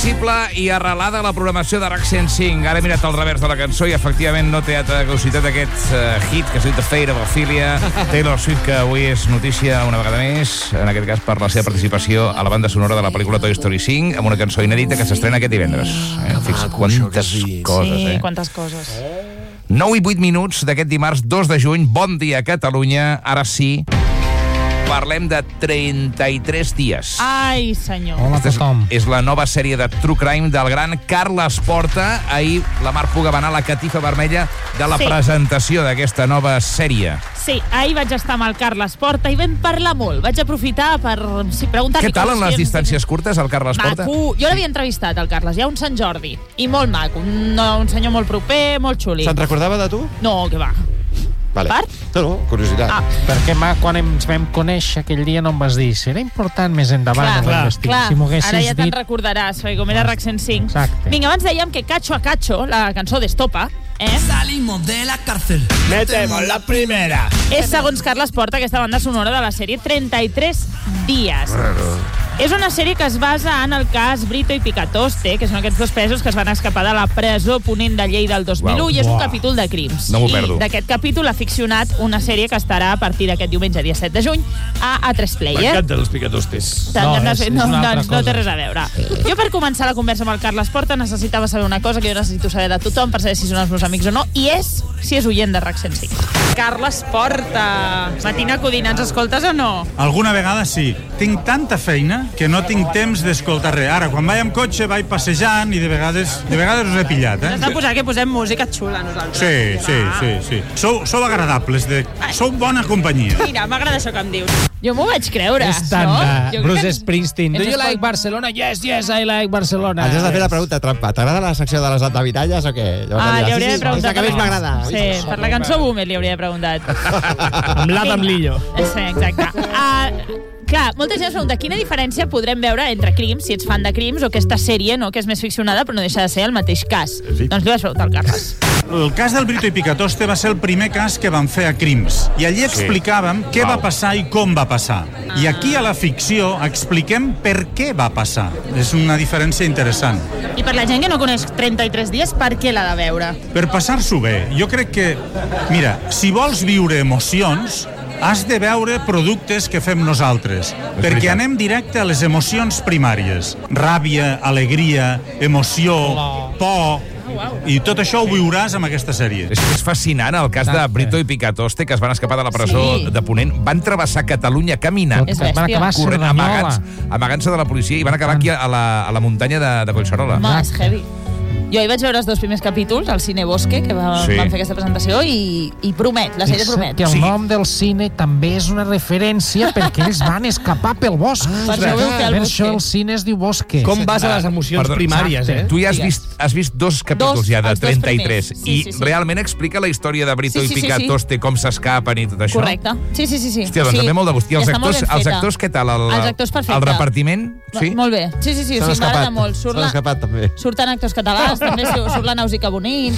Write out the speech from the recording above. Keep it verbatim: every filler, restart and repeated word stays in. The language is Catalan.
sensible i arrelada a la programació de RAC cent cinc. Ara he mirat al revers de la cançó i efectivament no té altra curiositat aquest uh, hit que es diu The Fate of Ophelia. Taylor Swift, que avui és notícia una vegada més, en aquest cas per la seva participació a la banda sonora de la pel·lícula Toy Story cinc, amb una cançó inèdita que s'estrena aquest divendres. Eh? Fix, quantes coses, eh? Sí, quantes coses. nou i vuit minuts d'aquest dimarts dos de juny. Bon dia, Catalunya. Ara sí, parlem de trenta-tres dies. Ai, senyor. Hola a tothom. És la nova sèrie de True Crime del gran Carles Porta. Ahir la Mar Puga va anar a la catifa vermella de la Sí. presentació d'aquesta nova sèrie. Sí, ahir vaig estar amb el Carles Porta i vam parlar molt. Vaig aprofitar per sí, preguntar-li Què tal en coses les que jo no distàncies curtes, el Carles Porta? Maco. Jo l'havia entrevistat, el Carles, ja un Sant Jordi. I molt maco. Un, un senyor molt proper, molt xuli. Se'n recordava de tu? No, que va. Vale. Part? No, no, curiositat. Ah, Perquè ma, quan ens vam conèixer aquell dia no em vas dir serà important més endavant clar, en la investigació. clar. Si m'ho haguessis Ara ja te'n dit... recordaràs, perquè com era RAC cent cinc. Exacte. Vinga, abans dèiem que Cacho a Cacho, la cançó d'Estopa, eh, Salimos de la cárcel. Metemos la primera. és, segons Carles Porta, aquesta banda sonora de la sèrie trenta-tres dies. És una sèrie que es basa en el cas Brito i Picatoste, que són aquests dos presos que es van escapar de la presó ponent de llei del dos mil u, Uau. i és un Uau. capítol de crims. No m'ho perdo. I d'aquest capítol ha ficcionat una sèrie que estarà a partir d'aquest diumenge, dia set de juny, a A tres Player. M'encanten els picatostes. No, No, és- és no, una altra doncs no cosa. té res a veure. Jo, per començar la conversa amb el Carles Porta, necessitava saber una cosa que jo necessito saber de tothom per saber si són els meus amics o no, i és si és oient de RAC cent cinc. Carles Porta, Matina Codina, ens escoltes o no? Alguna vegada sí. Tinc tanta feina que no tinc temps d'escoltar res. Ara, quan vaig amb cotxe, vaig passejant i de vegades, de vegades us he pillat, Has de eh? posar que posem música xula, nosaltres. Sí, sí, sí, sí. Sou, sou agradables, de, sou bona companyia. Mira, m'agrada això que em dius. Jo m'ho vaig creure, És tan no? de Jo crec Bruce que- Springsteen. Do ens you like escol- Barcelona? Yes, yes, I like Barcelona. Ens has de fer la pregunta trampa. T'agrada la secció de les antavitalles o què? Llavors Ah, diràs, li hauria de és preguntar. la que més m'agrada. Sí, per la cançó Boomer li hauria de preguntat. Amb l'Adam Lillo. Sí, exacte. Uh, clar, molta gent es pregunta quina diferència podrem veure entre crims, si ets fan de crims, o aquesta sèrie, no, que és més ficcionada, però no deixa de ser el mateix cas. Sí. Doncs li vaig preguntar al Carles. El cas del Brito i Picatoste va ser el primer cas que vam fer a Crims. I allí explicàvem què va passar i com va passar. I aquí a la ficció expliquem per què va passar. És una diferència interessant. I per la gent que no coneix trenta-tres dies, per què l'ha de veure? Per passar-s'ho bé. Jo crec que, mira, si vols viure emocions, has de veure productes que fem nosaltres, perquè veritat. anem directe a les emocions primàries. Ràbia, alegria, emoció, por... I tot això ho viuràs amb aquesta sèrie. És, és fascinant el cas de Exacte. Brito i Picatoste, que es van escapar de la presó Sí. de Ponent. Van travessar Catalunya caminant, És Van bèstia. acabar a corrent, Cerdanyola. amagant-se amagant de la policia, i van acabar aquí a la, a la muntanya de, de Collserola. Home, és heavy. Jo hi vaig veure els dos primers capítols al Cine Bosque, que va, Sí. van fer aquesta presentació, i, i promet, la sèrie Fixa't promet. que el Sí. nom del cine també és una referència perquè ells van escapar pel bosc. Per això ho veu fer al Per Bosque. això el cine es diu Bosque. Com vas a les emocions Perdó, primàries, exacte. eh? Tu ja has Digues. vist, has vist dos capítols Dos, ja de els dos trenta-tres, primers. Sí, i sí, sí. realment explica la història de Brito Sí, sí, i sí, sí. Picatoste, com s'escapen i tot això. Correcte. Sí, sí, sí. sí. Hòstia, doncs sí. també molt de gust. I I els està molt actors, ben els feta. actors què tal? El, Els actors perfecte. El repartiment? Sí? Molt bé. Sí, sí, sí. S'han sí m'agrada escapat. molt. Surt S'han la- escapat, també. Surten actors catalans, també surt la Nausica Bonin,